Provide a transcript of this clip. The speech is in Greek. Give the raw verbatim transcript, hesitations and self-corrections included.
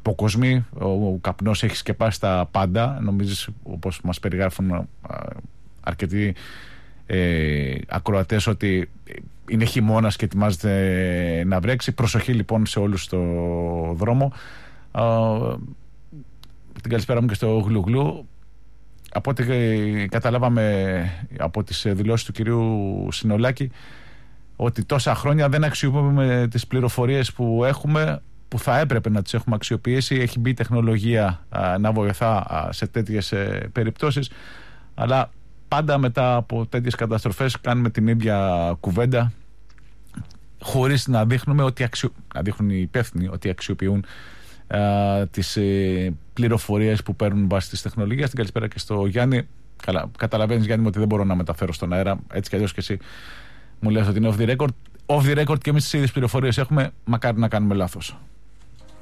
απόκοσμη. Ο, ο καπνός έχει σκεπάσει τα πάντα. Νομίζεις, όπως μας περιγράφουν α, αρκετοί ε, ακροατές, ότι είναι χειμώνας και ετοιμάζεται να βρέξει. Προσοχή λοιπόν σε όλους στο δρόμο. Α, την καλησπέρα μου και στο Γλουγλού. Από ό,τι καταλάβαμε από τις δηλώσεις του κυρίου Συνολάκη, ότι τόσα χρόνια δεν αξιοποιούμε τις πληροφορίες που έχουμε, που θα έπρεπε να τις έχουμε αξιοποιήσει. Έχει μπει η τεχνολογία α, να βοηθά α, σε τέτοιες ε, περιπτώσεις, αλλά πάντα μετά από τέτοιες καταστροφές κάνουμε την ίδια κουβέντα, χωρίς να δείχνουμε ότι αξιο... να δείχνουν οι υπεύθυνοι ότι αξιοποιούν α, τις ε, πληροφορίες που παίρνουν βάσει της τεχνολογίας. Την καλησπέρα και στο Γιάννη. Καλά, καταλαβαίνεις, Γιάννη μου, ότι δεν μπορώ να μεταφέρω στον αέρα, έτσι κι αλλιώς και εσύ μου λες ότι είναι off the record. Off the record και εμείς τις ίδιες πληροφορίες έχουμε, μακάρι να κάνουμε λάθος.